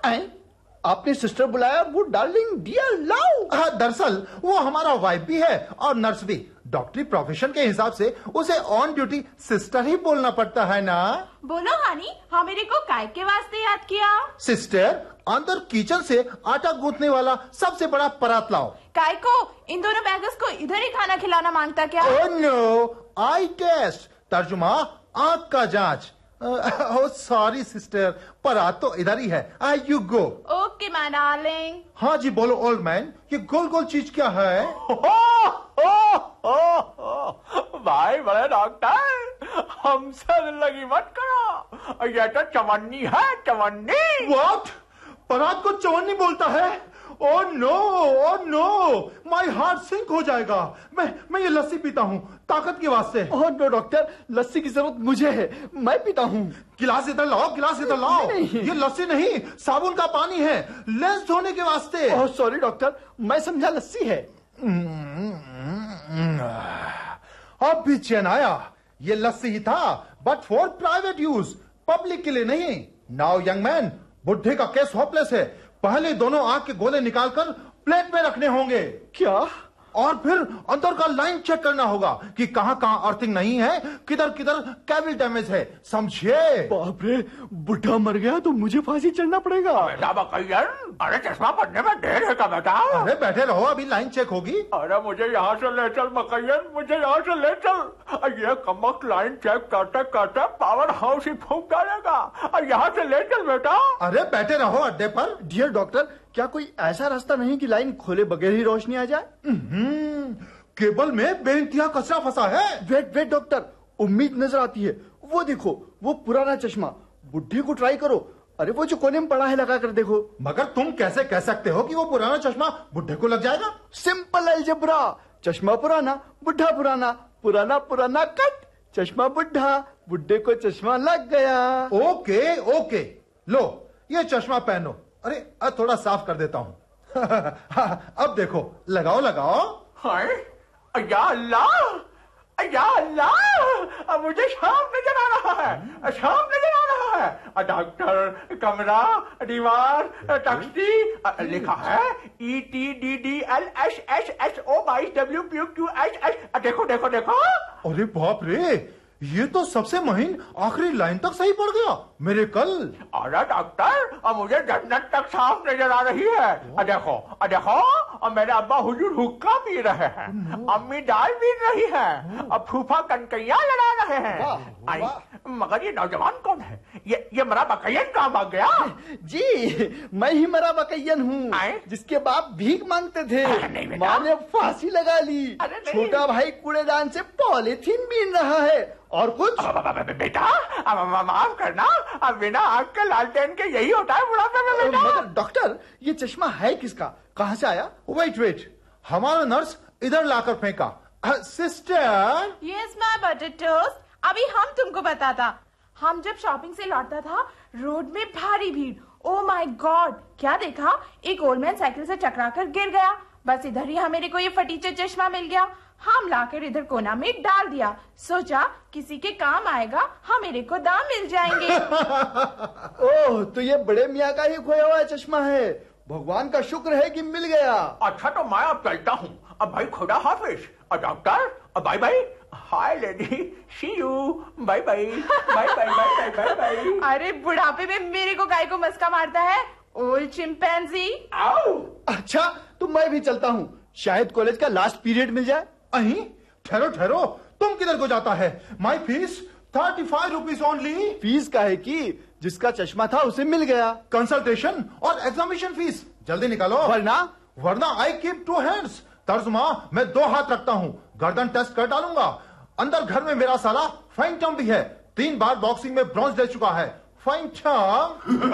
आपने सिस्टर बुलाया, वो डार्लिंग डियर लव। हाँ, दरअसल वो हमारा वाइफ भी है और नर्स भी। डॉक्टरी प्रोफेशन के हिसाब से उसे ऑन ड्यूटी सिस्टर ही बोलना पड़ता है ना। बोलो हानी, हाँ मेरे को काय के वास्ते याद किया? सिस्टर, अंदर किचन से आटा गूंथने वाला सबसे बड़ा परात लाओ। काय को? इन दोनों बैगर्स को इधर ही खाना खिलाना मांगता क्या? ओह नो, आई टेस्ट, तर्जुमा आंख का जांच। ओह सॉरी सिस्टर, परात तो इधर ही है। You go. Okay my darling. हाँ जी बोलो ओल्ड मैन, ये गोल गोल चीज क्या है? भाई बड़े डॉक्टर, हमसे लगी मत करो, ये तो चवन्नी है, चवन्नी। व्हाट? परात को चवन्नी बोलता है? Oh no, my heart sink हो जाएगा। मैं ये लस्सी पीता हूँ ताकत के वास्ते। ओह नो डॉक्टर, लस्सी की जरूरत मुझे है, मैं पीता हूँ। गिलास इधर लाओ, गिलास इधर लाओ। ये लस्सी नहीं, साबुन का पानी है, लेंस धोने के वास्ते। ओह सॉरी डॉक्टर, मैं समझा लस्सी है। अब भी चैन आया। ये लस्सी ही था, but for private use, public के लिए नहीं। नाउ यंग मैन, बुढ़े का केस होपलेस है। पहले दोनों आंख के गोले निकालकर प्लेट में रखने होंगे। क्या? और फिर अंदर का लाइन चेक करना होगा कि कहां कहां अर्थिंग नहीं है, किधर किधर केबल डैमेज है, समझे? बाप रे, बुढ़ा मर गया तो मुझे फांसी चढ़ना पड़ेगा। बेटा बकैयन, अरे चश्मा पड़ने में देर है का बेटा? अरे बैठे रहो, अभी लाइन चेक होगी। अरे मुझे यहाँ से ले चल बकैयन, मुझे यहाँ से ले चल। ये कमक लाइन चेक करते करते पावर हाउस ही फूंक डालेगा। यहाँ से ले चल बेटा। अरे बैठे रहो अड्डे पर। डियर डॉक्टर, क्या कोई ऐसा रास्ता नहीं कि लाइन खोले बगैर ही रोशनी आ जाए? केबल में बेइंतहा कचरा फंसा है। वेट डॉक्टर, उम्मीद नजर आती है। वो देखो, वो पुराना चश्मा। बुढ़े को ट्राई करो। अरे वो जो कोने में पड़ा है, लगा कर देखो। मगर तुम कैसे कह सकते हो कि वो पुराना चश्मा बुढ़े को लग जाएगा? Simple algebra. चश्मा पुराना, बुढ़ा पुराना, पुराना पुराना कट, चश्मा बुढ़ा, बुढ़े को चश्मा लग गया। ओके, लो ये चश्मा पहनो। अरे थोड़ा साफ कर देता हूँ। अब देखो, लगाओ। हाय, या अल्लाह, या अल्लाह, अब मुझे शाम नजर आ रहा है, शाम नजर आ रहा है। डॉक्टर, कमरा, दीवार, टैक्सी, लिखा है ETDDLSSSO22WQQHH। देखो। अरे बाप रे, ये तो सबसे महीन आखिरी लाइन तक सही पड़ गया मेरे कल। अरे डॉक्टर, अब मुझे जन्नत तक साफ नजर आ रही है। देखो, अब मेरे अब्बा हुजूर हुक्का पी रहे हैं, अम्मी दाल पी रही है, अब फूफा कनकैया लड़ा रहे हैं। मगर ये नौजवान कौन है? ये मरा बकैयन कहाँ भाग गया? जी, मैं ही मरा बकैयन हूँ, जिसके बाप भीख मांगते थे। माँ ने फांसी लगा ली। छोटा भाई कूड़ेदान से पॉलीथीन बीन रहा है। और कुछ? बेटा माफ करना, अब बिना आग के लालटेन के यही होता है बुढ़ापे में बेटा। मगर डॉक्टर, ये चश्मा है किसका? कहाँ से आया? वेट, हमारा नर्स इधर लाकर फेंका। Sister. Yes my butter toast, अभी हम तुमको बताता। हम जब शॉपिंग से लौटता था, रोड में भारी भीड़। ओ माय गॉड, क्या देखा? एक ओल्ड मैन साइकिल से टकराकर गिर गया। बस इधर ही मेरे को ये फटीचर चश्मा मिल गया। हम लाकर इधर कोना में डाल दिया। सोचा किसी के काम आएगा, मेरे को दाम मिल जाएंगे। ओह, तो ये बड़े मियाँ का ही खोया हुआ चश्मा है। भगवान का शुक्र है कि मिल गया। अच्छा तो मैं अब चलता हूँ। अब भाई खुदा हाफिज। Doctor, bye bye. Hi lady, C you, bye bye. अरे बुढ़ापे में मेरे को गाय को मस्का मारता है, ओल्ड चिंपैंजी। अच्छा, तो मैं भी चलता हूँ, शायद कॉलेज का लास्ट पीरियड मिल जाए। अहीं, ठहरो, तुम किधर को जाता है? माई फीस 35 रुपीज ओनली। फीस का है कि जिसका चश्मा था उसे मिल गया। कंसल्टेशन और एग्जामिनेशन फीस जल्दी निकालो, वरना आई कीप 2 हैंड्स। तर्जुमा, मैं 2 हाथ रखता हूँ, गर्दन टेस्ट कर डालूंगा। अंदर घर में मेरा साला फैंटम भी है, 3 बार बॉक्सिंग में ब्रॉन्ज ले चुका है। फैंटम।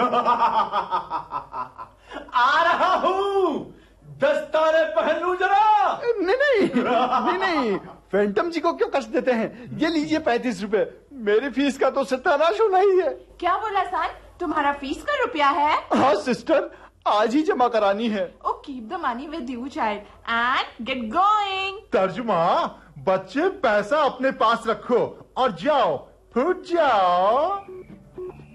आ रहा हूँ, दस्ताने पहन लूं जरा। नहीं, फैंटम जी को क्यों कष्ट देते हैं? ये लीजिए 35 रुपए। मेरी फीस का तो सत्यानाश होना ही है। क्या बोला सन? तुम्हारा फीस का रुपया है? हाँ सिस्टर, आज ही जमा करानी है। ओ keep the money with you child and get going. तर्जुमा, बच्चे पैसा अपने पास रखो और जाओ, फूट जाओ।